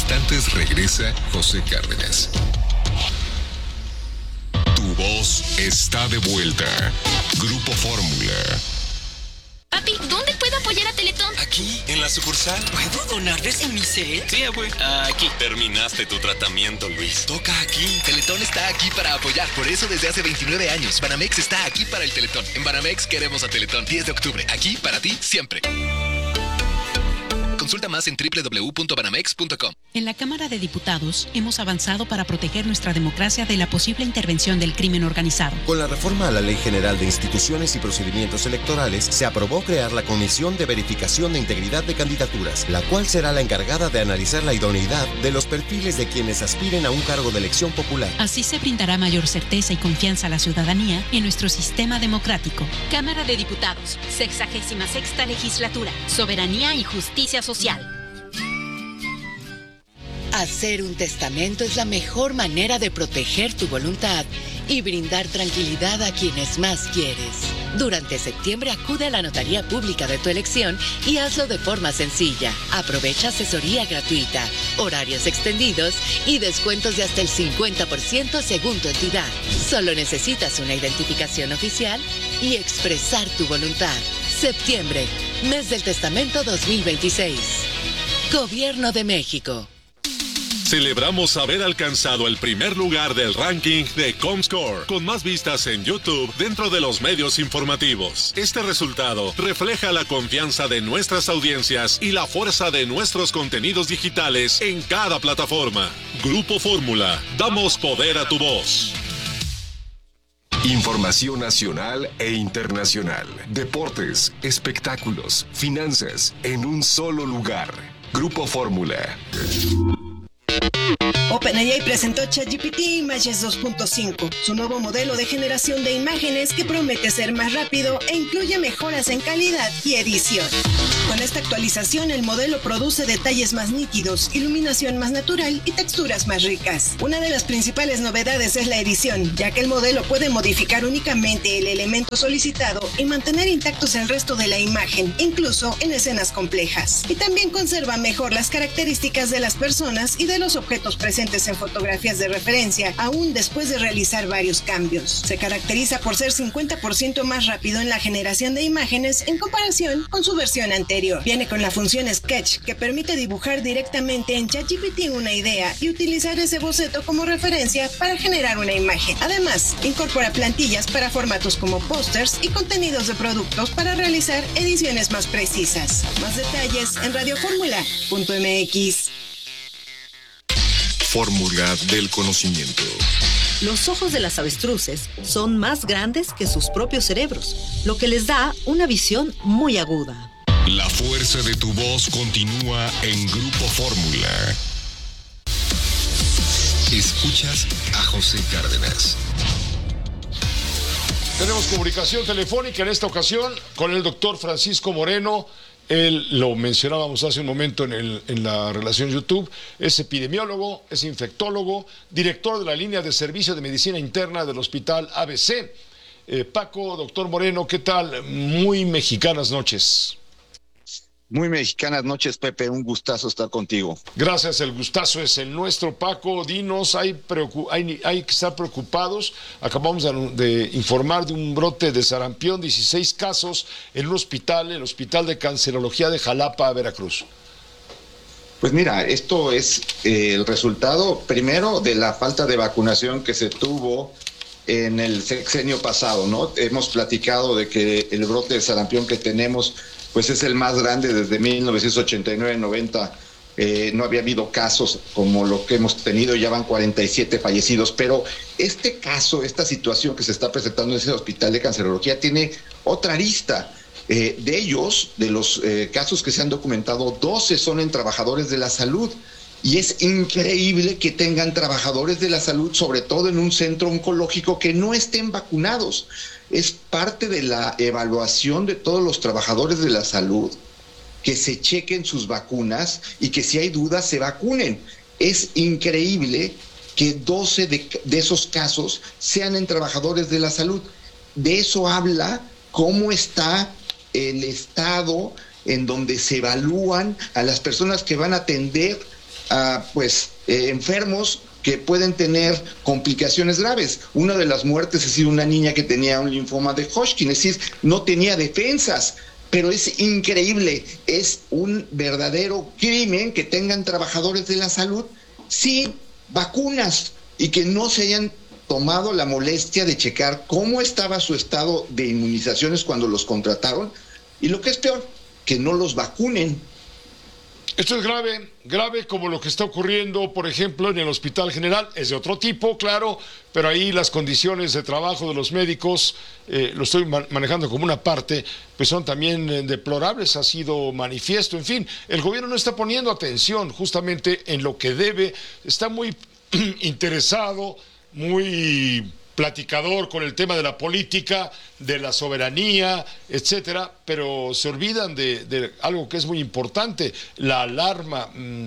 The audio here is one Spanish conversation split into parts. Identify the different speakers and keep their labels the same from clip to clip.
Speaker 1: instantes regresa José Cárdenas. Tu voz está de vuelta. Grupo Fórmula.
Speaker 2: Papi, ¿dónde puedo apoyar a Teletón?
Speaker 3: Aquí, en la sucursal.
Speaker 4: ¿Puedo donar desde mi cel?
Speaker 3: Sí, abue. Aquí. Terminaste tu tratamiento, Luis.
Speaker 5: Toca aquí. Teletón está aquí para apoyar. Por eso desde hace 29 años, Banamex está aquí para el Teletón. En Banamex queremos a Teletón. 10 de octubre. Aquí para ti, siempre. Consulta más en www.banamex.com.
Speaker 6: En la Cámara de Diputados hemos avanzado para proteger nuestra democracia de la posible intervención del crimen organizado.
Speaker 7: Con la reforma a la Ley General de Instituciones y Procedimientos Electorales, se aprobó crear la Comisión de Verificación de Integridad de Candidaturas, la cual será la encargada de analizar la idoneidad de los perfiles de quienes aspiren a un cargo de elección popular.
Speaker 6: Así se brindará mayor certeza y confianza a la ciudadanía en nuestro sistema democrático.
Speaker 2: Cámara de Diputados, 66ª Legislatura, Soberanía y Justicia Social.
Speaker 8: Hacer un testamento es la mejor manera de proteger tu voluntad y brindar tranquilidad a quienes más quieres. Durante septiembre acude a la notaría pública de tu elección y hazlo de forma sencilla. Aprovecha asesoría gratuita, horarios extendidos y descuentos de hasta el 50% según tu entidad. Solo necesitas una identificación oficial y expresar tu voluntad. Septiembre, mes del testamento 2026. Gobierno de México.
Speaker 9: Celebramos haber alcanzado el primer lugar del ranking de Comscore, con más vistas en YouTube dentro de los medios informativos. Este resultado refleja la confianza de nuestras audiencias y la fuerza de nuestros contenidos digitales en cada plataforma. Grupo Fórmula, damos poder a tu voz.
Speaker 1: Información nacional e internacional. Deportes, espectáculos, finanzas, en un solo lugar. Grupo Fórmula.
Speaker 10: OpenAI presentó ChatGPT Images 2.5, su nuevo modelo de generación de imágenes que promete ser más rápido e incluye mejoras en calidad y edición. Con esta actualización, el modelo produce detalles más nítidos, iluminación más natural y texturas más ricas. Una de las principales novedades es la edición, ya que el modelo puede modificar únicamente el elemento solicitado y mantener intactos el resto de la imagen, incluso en escenas complejas. Y también conserva mejor las características de las personas y de los objetos presentes en fotografías de referencia, aún después de realizar varios cambios. Se caracteriza por ser 50% más rápido en la generación de imágenes en comparación con su versión anterior. Viene con la función Sketch, que permite dibujar directamente en ChatGPT una idea y utilizar ese boceto como referencia para generar una imagen. Además, incorpora plantillas para formatos como pósters y contenidos de productos para realizar ediciones más precisas. Más detalles en radioformula.mx.
Speaker 1: Fórmula del conocimiento.
Speaker 11: Los ojos de las avestruces son más grandes que sus propios cerebros, lo que les da una visión muy aguda.
Speaker 1: La fuerza de tu voz continúa en Grupo Fórmula. Escuchas a José Cárdenas.
Speaker 12: Tenemos comunicación telefónica en esta ocasión con el doctor Francisco Moreno. Él lo mencionábamos hace un momento en la relación YouTube. Es epidemiólogo, es infectólogo, director de la línea de servicio de medicina interna del Hospital ABC. Paco, doctor Moreno, ¿qué tal? Muy mexicanas noches.
Speaker 13: Muy mexicanas noches, Pepe. Un gustazo estar contigo.
Speaker 12: Gracias, el gustazo es el nuestro. Paco, dinos, hay que estar preocupados. Acabamos de informar de un brote de sarampión, 16 casos en un hospital, el Hospital de Cancerología de Jalapa, Veracruz.
Speaker 13: Pues mira, esto es el resultado, primero, de la falta de vacunación que se tuvo en el sexenio pasado, ¿no? Hemos platicado de que el brote de sarampión que tenemos pues es el más grande desde 1989-90. No había habido casos como lo que hemos tenido, ya van 47 fallecidos, pero este caso, esta situación que se está presentando en ese hospital de cancerología tiene otra arista. De ellos, de los casos que se han documentado, 12 son en trabajadores de la salud. Y es increíble que tengan trabajadores de la salud, sobre todo en un centro oncológico, que no estén vacunados. Es parte de la evaluación de todos los trabajadores de la salud, que se chequen sus vacunas y que si hay dudas se vacunen. Es increíble que 12 de esos casos sean en trabajadores de la salud. De eso habla cómo está el estado en donde se evalúan a las personas que van a atender enfermos que pueden tener complicaciones graves. Una de las muertes ha sido una niña que tenía un linfoma de Hodgkin, es decir, no tenía defensas. Pero es increíble, es un verdadero crimen que tengan trabajadores de la salud sin vacunas y que no se hayan tomado la molestia de checar cómo estaba su estado de inmunizaciones cuando los contrataron, y lo que es peor, que no los vacunen.
Speaker 12: Esto es grave como lo que está ocurriendo, por ejemplo, en el Hospital General. Es de otro tipo, claro, pero ahí las condiciones de trabajo de los médicos, lo estoy manejando como una parte, pues son también deplorables, ha sido manifiesto. En fin, el gobierno no está poniendo atención justamente en lo que debe, está muy interesado, muy platicador con el tema de la política, de la soberanía, etcétera, pero se olvidan de algo que es muy importante, la alarma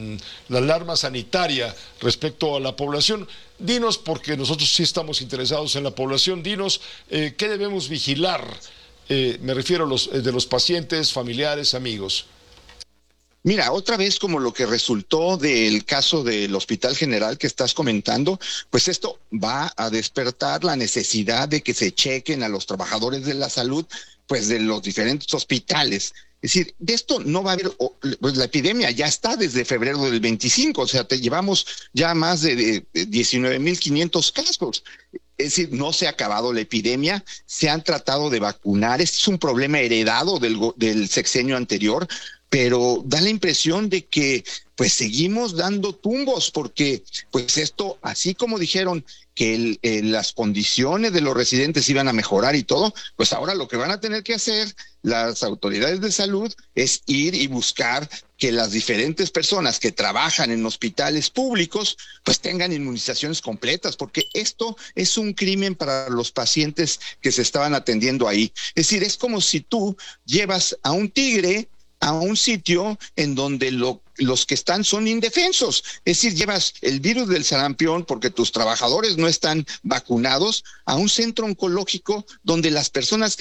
Speaker 12: sanitaria respecto a la población. Dinos, porque nosotros sí estamos interesados en la población, dinos qué debemos vigilar, me refiero a los pacientes, familiares, amigos.
Speaker 13: Mira, otra vez como lo que resultó del caso del Hospital General que estás comentando, pues esto va a despertar la necesidad de que se chequen a los trabajadores de la salud, pues de los diferentes hospitales. Es decir, de esto no va a haber, pues la epidemia ya está desde febrero del 25, o sea, llevamos ya más de 19,500 casos. Es decir, no se ha acabado la epidemia, se han tratado de vacunar, este es un problema heredado del sexenio anterior, pero da la impresión de que pues seguimos dando tumbos, porque pues esto, así como dijeron que las condiciones de los residentes iban a mejorar y todo, pues ahora lo que van a tener que hacer las autoridades de salud es ir y buscar que las diferentes personas que trabajan en hospitales públicos pues tengan inmunizaciones completas, porque esto es un crimen para los pacientes que se estaban atendiendo ahí. Es decir, es como si tú llevas a un tigre a un sitio en donde los que están son indefensos. Es decir, llevas el virus del sarampión porque tus trabajadores no están vacunados a un centro oncológico donde las personas que